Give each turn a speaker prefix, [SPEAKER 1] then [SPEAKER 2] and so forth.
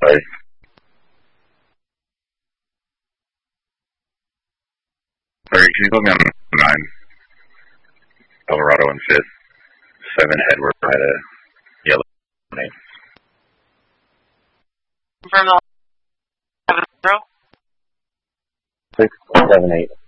[SPEAKER 1] sorry. Sorry, can you put me on 9? Colorado and 5th. 7 Edward by the yellow name.
[SPEAKER 2] Confirm the 7-0.
[SPEAKER 1] 678.